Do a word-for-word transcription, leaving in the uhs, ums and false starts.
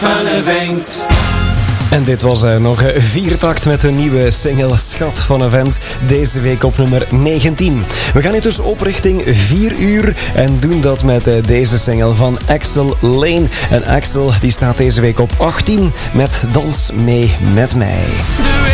van een vent. En dit was uh, nog uh, Viertakt met een nieuwe single Schat van een Vent. Deze week op nummer negentien. We gaan nu dus op richting vier uur en doen dat met uh, deze single van Axel Lane. En Axel die staat deze week op achttien met Dans mee met mij.